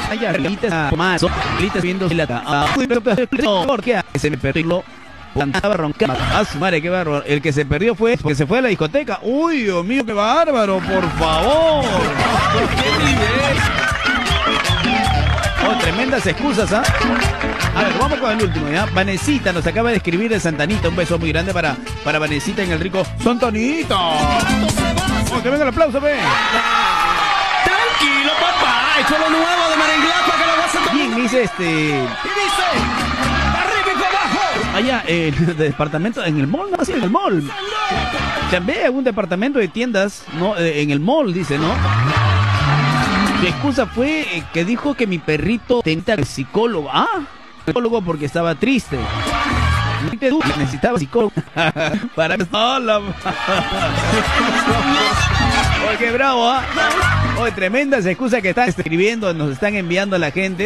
Allá, más, viendo la porque se me perdió. Estaba roncando. A su madre, qué bárbaro. El que se perdió fue porque se fue a la discoteca. Uy, Dios mío, qué bárbaro, por favor. ¡Qué nivel! Oh, tremendas excusas, ¿ah? A ver, vamos con el último, ¿ya? Vanesita nos acaba de escribir de Santanita. Un beso muy grande para Vanesita en el rico Santanita. Oh, que venga el aplauso, ve. Tranquilo, papá. Esto es lo nuevo de Marenglapa que lo vas a tomar. Bien, dice Y dice, arriba y abajo. allá, el departamento, en el mall, no, sí, en el mall. Chambea un departamento de tiendas, ¿no? En el mall, dice, ¿no? Su excusa fue que dijo que mi perrito tenía psicólogo. Ah, psicólogo porque estaba triste. Necesitaba psicólogo para... ¡Hola! Oye, qué bravo, ¿ah? Oye, tremendas excusas que están escribiendo, nos están enviando a la gente.